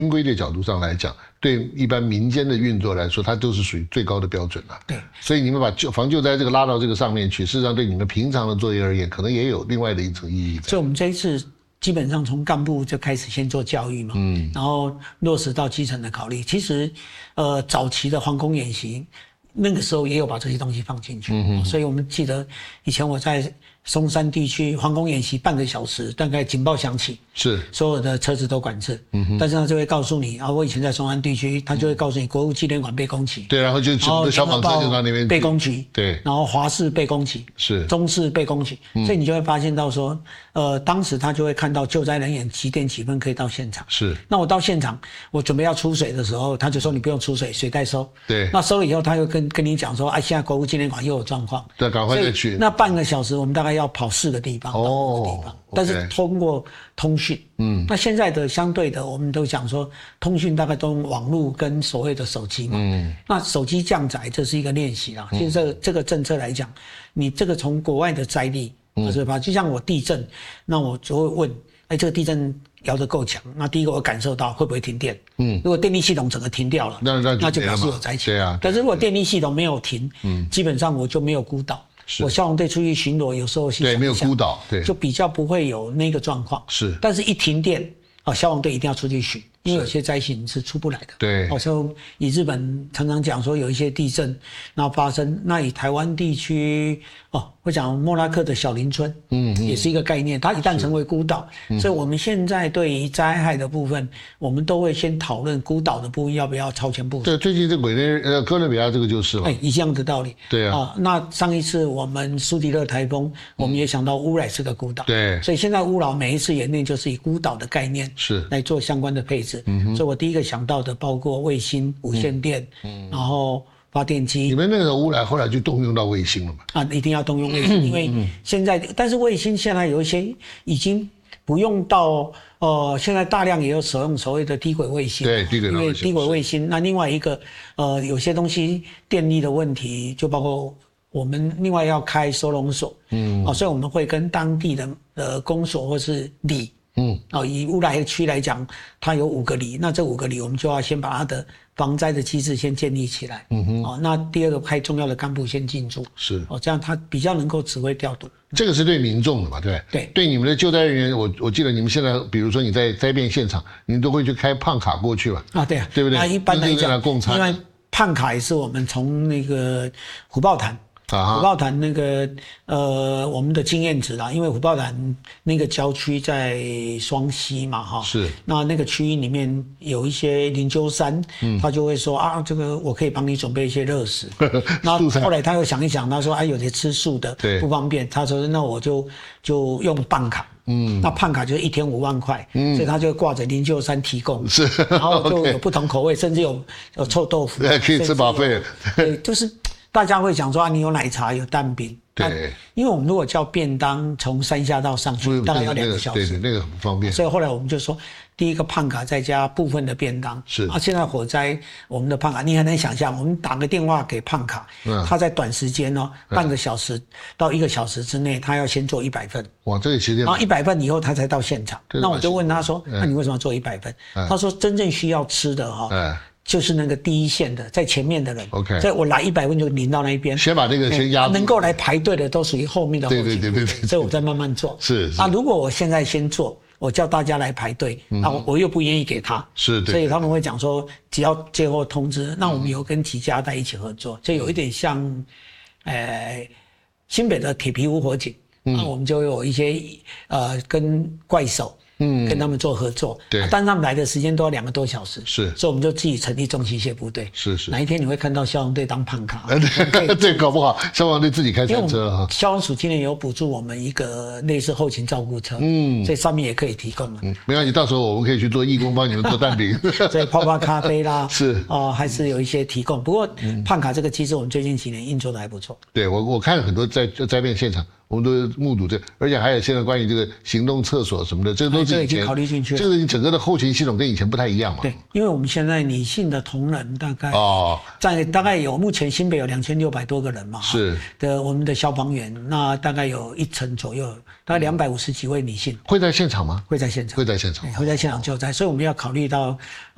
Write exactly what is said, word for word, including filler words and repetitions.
军规的角度上来讲，对一般民间的运作来说，它都是属于最高的标准了。 对， 所以你们把救防救灾这个拉到这个上面去，事实上对你们平常的作业而言，可能也有另外的一层意义在。 所以我们这一次基本上从干部就开始先做教育嘛，嗯，然后落实到基层的考虑。其实，呃，早期的皇宫演习，那个时候也有把这些东西放进去，嗯、所以我们记得以前我在松山地区皇宫演习半个小时，大概警报响起， 是所有的车子都管制，嗯哼，但是他就会告诉你啊，我以前在松山地区，他就会告诉你国务纪念馆被攻击， 对，然后就整个消防车就到那边被攻击， 对， 然后华视被攻击， 是中视被攻击，嗯、所以你就会发现到说，呃，当时他就会看到救灾人员几点几分可以到现场， 是， 那我到现场，我准备要出水的时候，他就说你不用出水，水代收， 对， 那收了以后，他又跟跟你讲说，哎、啊，现在国务纪念馆又有状况， 对，赶快再去， 那半个小时我们大概要跑四个地方，哦，地方，但是通过通讯，嗯，那现在的相对的，我们都讲说，通讯大概都用网络跟所谓的手机嘛，嗯，那手机降载这是一个练习啦。其实这个、嗯、这个政策来讲，你这个从国外的灾例，嗯，是吧？就像我地震，那我就会问，哎，这个地震摇得够强，那第一个我感受到会不会停电？嗯，如果电力系统整个停掉了， 那那 就, 那就表示有灾情。 对啊， 但是如果电力系统没有停，嗯，基本上我就没有孤岛。我消防队出去巡逻，有时候对没有孤岛，对， 就比较不会有那个状况。 是， 但是一停电啊，消防队一定要出去巡，因为有些灾情是出不来的。 对， 好像以日本常常讲说有一些地震，然后发生，那以台湾地区哦，我讲莫拉克的小林村，嗯，也是一个概念。它一旦成为孤岛，所以我们现在对于灾害的部分，我们都会先讨论孤岛的部分要不要超前部署。 对，最近这委内呃哥伦比亚这个就是了， 哎，一样的道理。 对啊， 啊，那上一次我们苏迪勒台风，我们也想到乌来是个孤岛， 对， 所以现在乌老每一次演练就是以孤岛的概念是来做相关的配置。嗯，所以我第一个想到的包括卫星、无线电，嗯，然后发电机。 你们那个乌来后来就动用到卫星了嘛？ 啊，一定要动用卫星，因为现在，但是卫星现在有一些已经不用到，呃，现在大量也有使用所谓的低轨卫星， 对，低轨卫星， 因为低轨卫星。那另外一个，呃，有些东西电力的问题，就包括我们另外要开收容所，嗯，哦，所以我们会跟当地的呃公所或是里。嗯，哦，以乌来区来讲，它有五个里，那这五个里我们就要先把它的防灾的机制先建立起来。嗯哼，哦，那第二个派重要的干部先进驻， 是， 哦，这样他比较能够指挥调度。 这个是对民众的嘛，对对， 对你们的救灾人员，我我记得你们现在，比如说你在灾变现场，你们都会去开胖卡过去吧？ 啊，对啊， 对不对？ 那一般来讲， 共餐， 因为胖卡也是我们从那个虎豹潭。虎豹潭那个呃，我们的经验值啦，因为虎豹潭那个郊区在双溪嘛，哈， 是， 那那个区域里面有一些灵鹫山，嗯，他就会说啊，这个我可以帮你准备一些热食。那后来他又想一想，他说啊，有些吃素的不方便，他说那我就就用棒卡。嗯，那胖卡就是一天五万块，嗯，所以他就挂着灵鹫山提供， 是， 然后就有不同口味，甚至有有臭豆腐， 对，可以吃饱费， 对，就是大家会讲说啊，你有奶茶，有蛋饼， 对， 因为我们如果叫便当从山下到上去，大概要两个小时， 对对，那个很不方便， 所以后来我们就说，第一个胖卡再加部分的便当， 是啊，现在火灾我们的胖卡，你很难想象，我们打个电话给胖卡，嗯，他在短时间哦，半个小时到一个小时之内，他要先做一百份， 哇，这个时间， 然后一百份以后他才到现场，那我就问他说，那你为什么要做一百份？他说真正需要吃的哈，嗯。就是那个第一线的，在前面的人 ，OK， 所以我来一百份就领到那一边， 先把这个先压住， 能够来排队的都属于后面的后勤， 对对对对， 所以我再慢慢做。 是， 啊，如果我现在先做，我叫大家来排队，那、嗯、我又不愿意给他， 是， 所以他们会讲说，只要最后通知，那我们有跟几家在一起合作，就有一点像，呃，新北的铁皮屋火警，那、嗯、我们就有一些呃跟怪手。嗯，跟他们做合作， 对， 但他们来的时间都要两个多小时， 是， 所以我们就自己成立重机械部队， 是是。 哪一天你会看到消防队当胖卡？ 对对，搞不好消防队自己开餐车哈。 消防署今年有补助我们一个类似后勤照顾车，嗯，所以上面也可以提供了。 嗯，没关系，到时候我们可以去做义工，帮你们做蛋饼， 所以泡泡咖啡啦， 是哦、呃，还是有一些提供。不过胖卡这个机制，我们最近几年运作的还不错。 对我我看了很多灾灾变现场。我们都目睹这，而且还有现在关于这个行动厕所什么的，这个都是以前考虑进去。 这个整个的后勤系统跟以前不太一样嘛。 对，因为我们现在女性的同仁大概哦，在大概有目前新北有两千六百多个人嘛， 是的，我们的消防员那大概有一成左右，大概两百五十几位女性。 会在现场吗？ 会在现场， 会在现场， 会在现场救灾，所以我们要考虑到。